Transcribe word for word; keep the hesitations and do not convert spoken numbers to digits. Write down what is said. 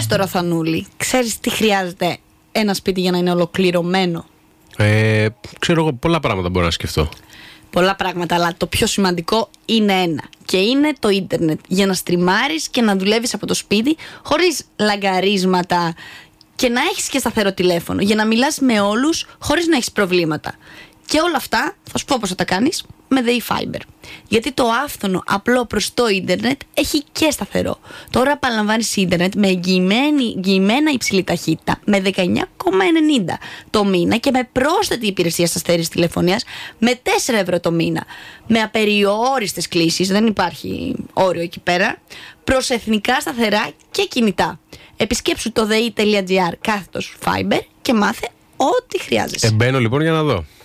τώρα, Θανούλη, ξέρεις τι χρειάζεται ένα σπίτι για να είναι ολοκληρωμένο? Ε, ξέρω εγώ, πολλά πράγματα μπορώ να σκεφτώ. Πολλά πράγματα, αλλά το πιο σημαντικό είναι ένα. Και είναι το ίντερνετ. Για να στριμάρεις και να δουλεύεις από το σπίτι χωρίς λαγκαρίσματα και να έχεις και σταθερό τηλέφωνο. Για να μιλάς με όλους χωρίς να έχεις προβλήματα. Και όλα αυτά θα σου πω πώς θα τα κάνεις με The e-Fiber. Γιατί το άφθονο, απλό, προστό ίντερνετ έχει και σταθερό. Τώρα απολαμβάνεις ίντερνετ με εγγυημένα υψηλή ταχύτητα με δεκαεννιά κόμμα ενενήντα το μήνα και με πρόσθετη υπηρεσία σταθερής τηλεφωνίας με τέσσερα ευρώ το μήνα. Με απεριόριστες κλήσεις, δεν υπάρχει όριο εκεί πέρα, προς εθνικά σταθερά και κινητά. Επισκέψου το δε ι τελεία τζι άρ κάθετος Fiber και μάθε ό,τι χρειάζεσαι. Εμπαίνω λοιπόν για να δω.